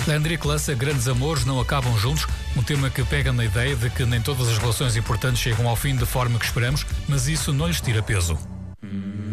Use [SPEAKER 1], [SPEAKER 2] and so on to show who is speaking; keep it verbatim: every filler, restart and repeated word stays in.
[SPEAKER 1] Hendrik lança Grandes Amores Não Acabam Juntos, um tema que pega na ideia de que nem todas as relações importantes chegam ao fim de forma que esperamos, mas isso não lhes tira peso.